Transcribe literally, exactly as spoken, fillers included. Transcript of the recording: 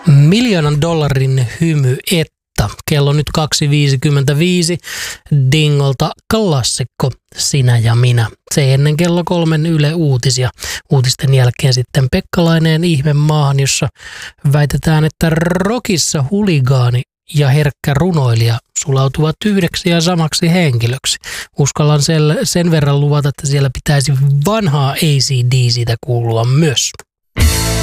Miljoonan dollarin hymy että. Kello nyt kaksi viisikymmentäviisi. Dingolta klassikko Sinä ja minä. Se ennen kello kolmen Yle Uutisia. Uutisten jälkeen sitten Pekkalainen Ihme maahan, jossa väitetään, että rockissa huligaani ja herkkä runoilija sulautuvat yhdeksi ja samaksi henkilöksi. Uskallan sen verran luvata, että siellä pitäisi vanhaa A C D C:tä kuulua myös.